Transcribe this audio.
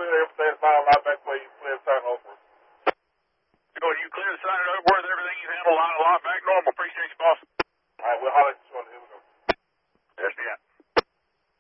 clear everything fine right back where you clear the sign over. Good. You clear the sign over with everything you handle line a lot back normal. Appreciate you, boss.